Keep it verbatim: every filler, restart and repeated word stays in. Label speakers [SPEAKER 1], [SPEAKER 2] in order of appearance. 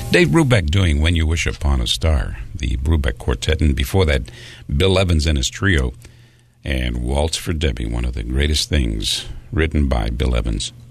[SPEAKER 1] Dave Brubeck doing When You Wish Upon a Star, the Brubeck Quartet, and before that, Bill Evans and his trio, and Waltz for Debbie, one of the greatest things written by Bill Evans.